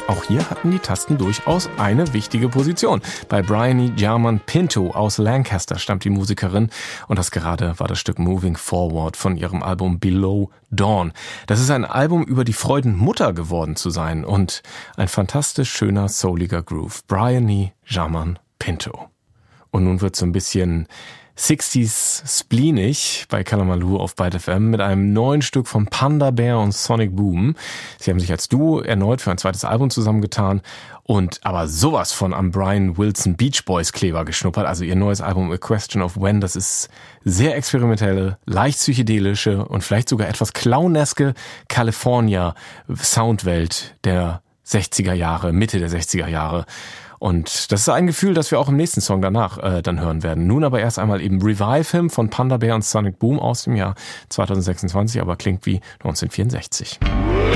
auch hier hatten die Tasten durchaus eine wichtige Position. Bei Bryony Jarman Pinto aus Lancaster stammt die Musikerin und das gerade war das Stück Moving Forward von ihrem Album Below Dawn. Das ist ein Album über die Freuden, Mutter geworden zu sein und ein fantastisch schöner, souliger Groove. Bryony Jarman Pinto. Und nun wird so ein bisschen 60s spleenig bei Kalamaloo auf Byte FM mit einem neuen Stück von Panda Bear und Sonic Boom. Sie haben sich als Duo erneut für ein zweites Album zusammengetan und aber sowas von am Brian Wilson Beach Boys Kleber geschnuppert. Also ihr neues Album A Question of When, das ist sehr experimentelle, leicht psychedelische und vielleicht sogar etwas clowneske California Soundwelt der 60er Jahre, Mitte der 60er Jahre. Und das ist ein Gefühl, das wir auch im nächsten Song danach dann hören werden. Nun aber erst einmal eben Revive Him von Panda Bear und Sonic Boom aus dem Jahr 2026, aber klingt wie 1964.